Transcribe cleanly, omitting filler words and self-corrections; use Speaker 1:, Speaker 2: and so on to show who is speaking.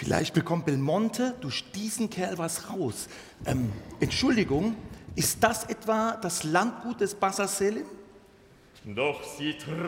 Speaker 1: Vielleicht bekommt Belmonte durch diesen Kerl was raus. Entschuldigung, ist das etwa das Landgut des Bassa Selim?
Speaker 2: Doch sie